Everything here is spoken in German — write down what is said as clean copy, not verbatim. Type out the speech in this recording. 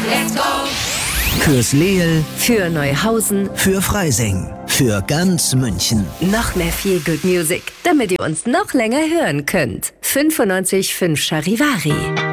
Let's go! Fürs Leel, Für Neuhausen. für Freising, für ganz München. Noch mehr Feel Good Music, damit ihr uns noch länger hören könnt. 95.5 Charivari.